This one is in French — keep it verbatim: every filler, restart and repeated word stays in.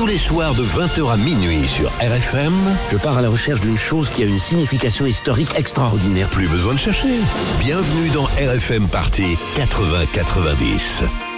tous les soirs de vingt heures à minuit sur R F M. Je pars à la recherche d'une chose qui a une signification historique extraordinaire. Plus besoin de chercher. Bienvenue dans R F M Party quatre-vingts quatre-vingt-dix.